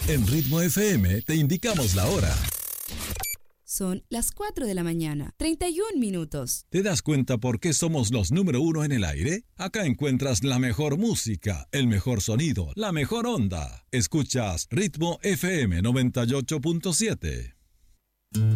En Ritmo FM te indicamos la hora. Son las 4 de la mañana, 31 minutos. ¿Te das cuenta por qué somos los número uno en el aire? Acá encuentras la mejor música, el mejor sonido, la mejor onda. Escuchas Ritmo FM 98.7.